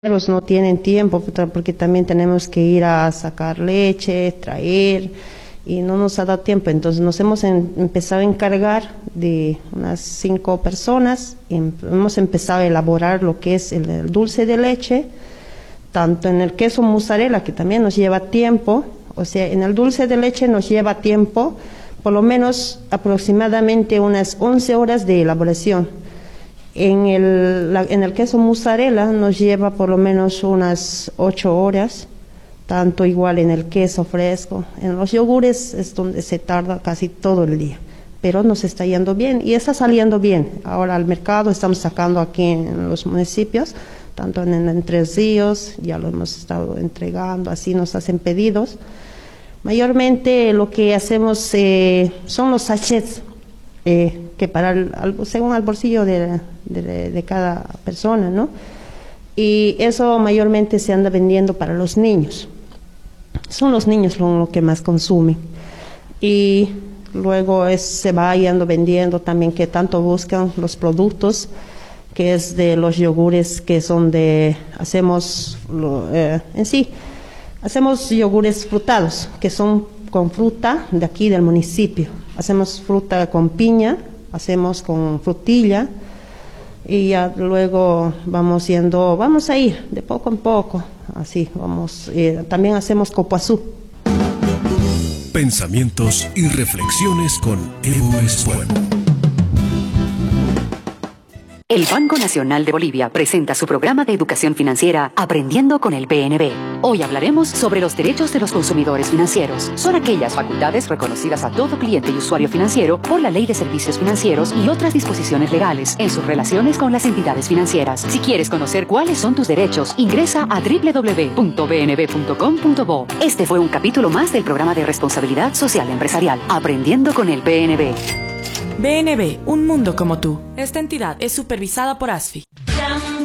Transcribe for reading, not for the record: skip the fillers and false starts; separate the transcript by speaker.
Speaker 1: Los no tienen tiempo porque también tenemos que ir a sacar leche, traer y no nos ha dado tiempo. Entonces nos hemos empezado a encargar de unas 5 personas y hemos empezado a elaborar lo que es el dulce de leche, tanto en el queso mozzarella, que también nos lleva tiempo. O sea, en el dulce de leche nos lleva tiempo, por lo menos aproximadamente unas 11 horas de elaboración. En el queso mozzarella nos lleva por lo menos unas 8 horas, tanto igual en el queso fresco. En los yogures es donde se tarda casi todo el día, pero nos está yendo bien y está saliendo bien. Ahora al mercado estamos sacando aquí en los municipios, tanto en Entre Ríos, ya lo hemos estado entregando, así nos hacen pedidos. Mayormente lo que hacemos son los sachets, que según el bolsillo de cada persona, ¿no? Y eso mayormente se anda vendiendo para los niños. Son los niños lo que más consumen. Y luego se va yendo vendiendo también, que tanto buscan los productos, que es de los yogures que son hacemos yogures frutados, que son con fruta de aquí del municipio. Hacemos fruta con piña, hacemos con frutilla y ya luego vamos a ir de poco en poco, así vamos. También hacemos copoazú.
Speaker 2: Pensamientos y reflexiones con Evo Espuelo.
Speaker 3: El Banco Nacional de Bolivia presenta su programa de educación financiera Aprendiendo con el BNB. Hoy hablaremos sobre los derechos de los consumidores financieros. Son aquellas facultades reconocidas a todo cliente y usuario financiero por la Ley de Servicios Financieros y otras disposiciones legales en sus relaciones con las entidades financieras. Si quieres conocer cuáles son tus derechos, ingresa a www.bnb.com.bo. Este fue un capítulo más del programa de responsabilidad social empresarial Aprendiendo con el BNB.
Speaker 4: BNB, un mundo como tú. Esta entidad es supervisada por ASFI.